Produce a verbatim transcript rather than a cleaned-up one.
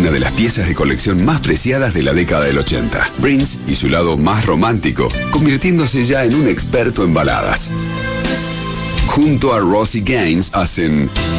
una de las piezas de colección más preciadas de la década del ochenta. Prince y su lado más romántico, convirtiéndose ya en un experto en baladas. Junto a Rosie Gaines hacen